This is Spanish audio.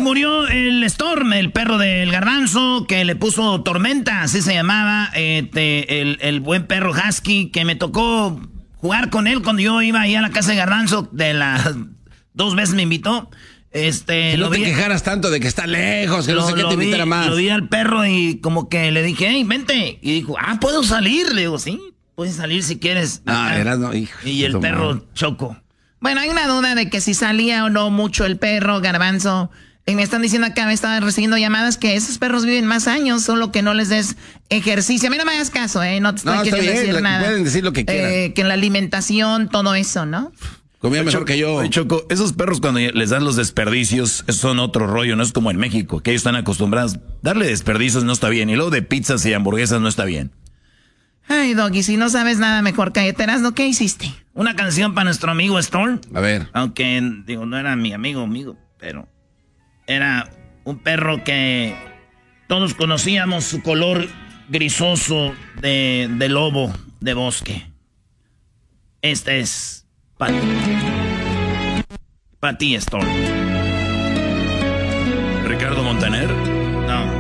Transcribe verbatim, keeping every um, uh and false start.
murió el Storm, el perro del Garbanzo, que le puso Tormenta, así se llamaba, este, el, el buen perro Husky, que me tocó jugar con él cuando yo iba ahí a la casa de Garbanzo, de las dos veces me invitó. Este, que no lo te vi, quejaras tanto de que está lejos, que lo, no sé qué te invitara más. Lo vi al perro y como que le dije, hey, vente. Y dijo, ah, ¿puedo salir? Le digo, sí, puedes salir si quieres. Ah, eras, no, hijo. Y el perro mal. Choco. Bueno, hay una duda de que si salía o no mucho el perro, Garbanzo. Y me están diciendo acá, me estaban recibiendo llamadas que esos perros viven más años, solo que no les des ejercicio. A mí no me hagas caso, ¿eh? No te estoy no, queriendo bien, decir nada. Pueden decir lo que quieran. Eh, que en la alimentación, todo eso, ¿no? Comía mejor que yo. Oye, Choco, esos perros cuando les dan los desperdicios, esos son otro rollo, no es como en México, que ellos están acostumbrados. Darle desperdicios no está bien, y luego de pizzas y hamburguesas no está bien. Ay, Doggy, si no sabes nada mejor, cállate, ¿no? ¿Qué hiciste? Una canción para nuestro amigo Storm. A ver. Aunque, digo, no era mi amigo, amigo, pero era un perro que todos conocíamos su color grisoso de, de lobo de bosque. Este es para ti. Para ti, Storm. Ricardo Montaner. No.